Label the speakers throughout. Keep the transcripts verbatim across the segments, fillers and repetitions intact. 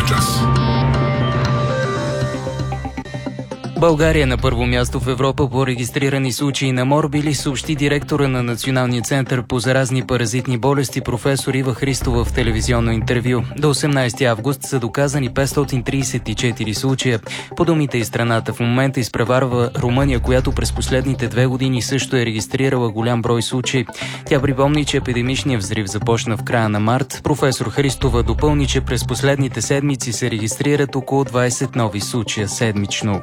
Speaker 1: час.
Speaker 2: България на първо място в Европа по регистрирани случаи на морбили, съобщи директора на Националния център по заразни паразитни болести професор Ива Христова в телевизионно интервю. До осемнайсети август са доказани петстотин трийсет и четири случая. По думите и страната в момента изпреварва Румъния, която през последните две години също е регистрирала голям брой случаи. Тя припомни, че епидемичният взрив започна в края на март. Професор Христова допълни, че през последните седмици се регистрират около двайсет нови случая седмично.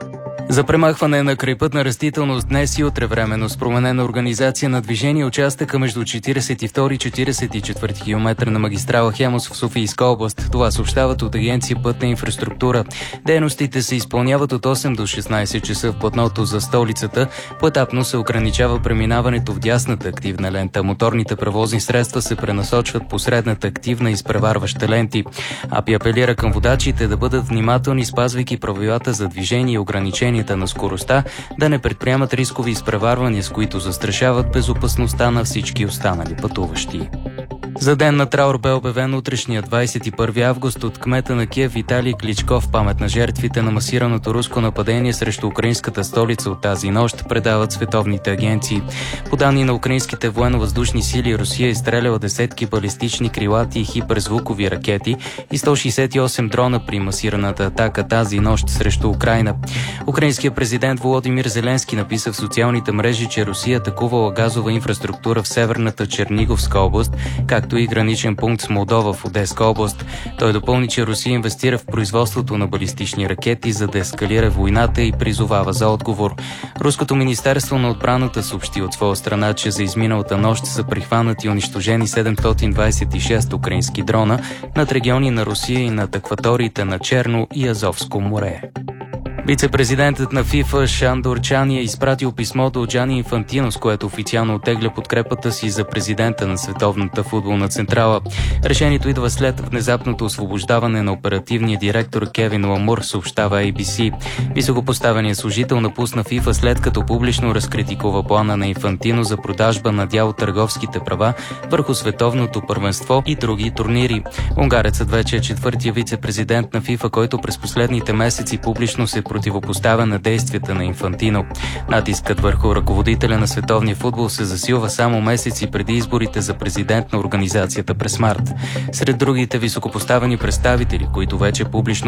Speaker 2: За премахване на крайпътна растителност днес и утре временно с променена организация на движение участъка между четирийсет и втори и четирийсет и четвърти километър на магистрала Хемус в Софийска област. Това съобщават от Агенция Пътна инфраструктура. Дейностите се изпълняват от осем до шестнайсет часа в платното за столицата. Поетапно се ограничава преминаването в дясната активна лента. Моторните превозни средства се пренасочват по средната активна и изпреварваща ленти. АПИ апелира към водачите да бъдат внимателни, спазвайки правилата за движение и ограничения на скоростта, да не предприемат рискови изпреварвания, с които застрашават безопасността на всички останали пътуващи. За ден на траур бе обявен утрешния двайсет и първи август от кмета на Киев Виталий Кличко в памет на жертвите на масираното руско нападение срещу украинската столица от тази нощ, предават световните агенции. По данни на украинските военно-въздушни сили, Русия изстреляла десетки балистични, крилати и хиперзвукови ракети и сто шейсет и осем дрона при масираната атака тази нощ срещу Украйна. Украинският президент Володимир Зеленски написа в социалните мрежи, че Русия атакувала газова инфраструктура в северната Черниговска област, както и граничен пункт с Молдова в Одеска област. Той допълни, че Русия инвестира в производството на балистични ракети, за да ескалира войната и призовава за отговор. Руското министерство на отбраната съобщи от своя страна, че за изминалата нощ са прихванати и унищожени седемстотин двайсет и шест украински дрона над региони на Русия и над акваториите на Черно и Азовско море. Вице-президентът на ФИФА Шандор Чани е изпратил писмо до Джани Инфантино, с което официално оттегля подкрепата си за президента на Световната футболна централа. Решението идва след внезапното освобождаване на оперативния директор Кевин Ламур, съобщава Ей Би Си. Високопоставеният служител напусна ФИФА след като публично разкритикува плана на Инфантино за продажба на дял от търговските права върху световното първенство и други турнири. Унгарецът вече е четвъртия вице-президент на ФИФА, който през последните месеци публично се противопоставя на действията на Инфантино. Натискът върху ръководителя на световния футбол се засилва само месеци преди изборите за президент на организацията през март. Сред другите високопоставени представители, които вече публично